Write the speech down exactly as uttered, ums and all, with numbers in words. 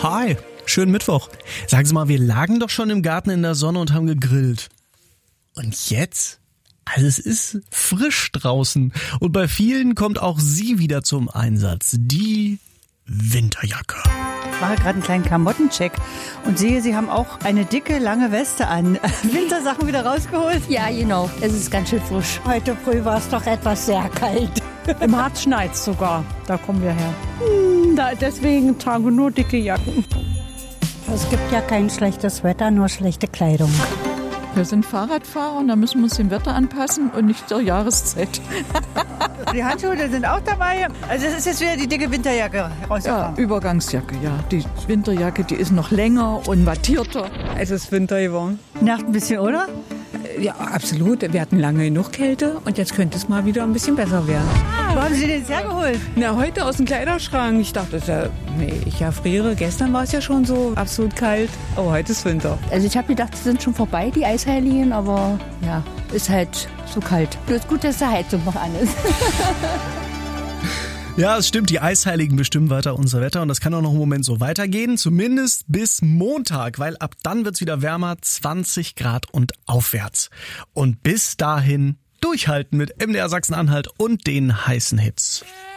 Hi, schönen Mittwoch. Sagen Sie mal, wir lagen doch schon im Garten in der Sonne und haben gegrillt. Und jetzt? Also es ist frisch draußen und bei vielen kommt auch sie wieder zum Einsatz. Die Winterjacke. Ich mache gerade einen kleinen Klamottencheck und sehe, Sie haben auch eine dicke, lange Weste an. Wintersachen wieder rausgeholt? Ja, genau. Es ist ganz schön frisch. Heute früh war es doch etwas sehr kalt. Im Harz schneit's sogar. Da kommen wir her. Hm, da, deswegen tragen wir nur dicke Jacken. Es gibt ja kein schlechtes Wetter, nur schlechte Kleidung. Wir sind Fahrradfahrer und da müssen wir uns dem Wetter anpassen und nicht der Jahreszeit. Die Handschuhe sind auch dabei. Also es ist jetzt wieder die dicke Winterjacke rausgekommen. Ja, Übergangsjacke, ja. Die Winterjacke, die ist noch länger und wattierter. Es ist Winter geworden. Nervt ein bisschen, oder? Ja, absolut. Wir hatten lange genug Kälte und jetzt könnte es mal wieder ein bisschen besser werden. Ah, wo haben Sie den jetzt hergeholt? Na, heute aus dem Kleiderschrank. Ich dachte, das ist ja, nee, ich erfriere. Gestern war es ja schon so absolut kalt, aber heute ist Winter. Also ich habe gedacht, sie sind schon vorbei, die Eisheiligen, aber ja, ist halt so kalt. Bloß gut, dass die Heizung noch an ist. Ja, es stimmt, die Eisheiligen bestimmen weiter unser Wetter und das kann auch noch einen Moment so weitergehen, zumindest bis Montag, weil ab dann wird's wieder wärmer, zwanzig Grad und aufwärts. Und bis dahin durchhalten mit M D R Sachsen-Anhalt und den heißen Hits.